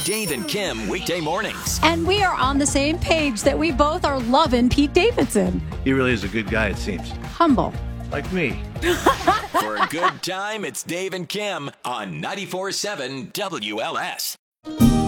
Dave and Kim weekday mornings. And we are on the same page that we both are loving Pete Davidson. He really is a good guy, it seems. Humble. Like me. For a good time, it's Dave and Kim on 94.7 WLS.